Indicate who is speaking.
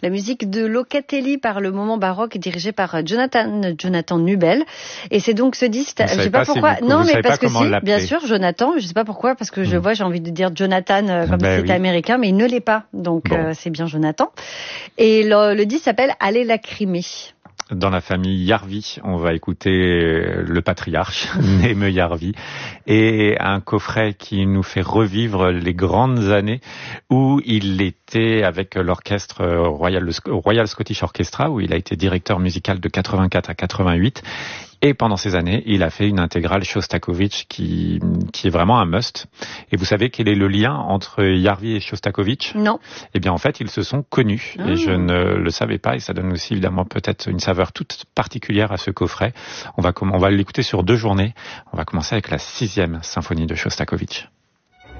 Speaker 1: La musique de Locatelli par le moment baroque dirigé par Jonathan Nubel. Et c'est donc ce disque, je sais pas pourquoi. Non, mais parce que si, bien sûr, Jonathan, je sais pas pourquoi, parce que je vois, j'ai envie de dire Jonathan comme si c'était américain, mais il ne l'est pas. Donc c'est bien Jonathan. Et le disque s'appelle Aller la Crimée.
Speaker 2: Dans la famille Jarvi, on va écouter le patriarche, Neeme Jarvi, et un coffret qui nous fait revivre les grandes années où il était avec l'orchestre Royal Scottish Orchestra, où il a été directeur musical de 84 à 88. Et pendant ces années, il a fait une intégrale Shostakovich qui est vraiment un must. Et vous savez quel est le lien entre Jarvi et Shostakovich ?
Speaker 1: Non.
Speaker 2: Eh bien, en fait, ils se sont connus. Et je ne le savais pas. Et ça donne aussi, évidemment, peut-être une saveur toute particulière à ce coffret. On va l'écouter sur 2 journées. On va commencer avec la 6e symphonie de Shostakovich.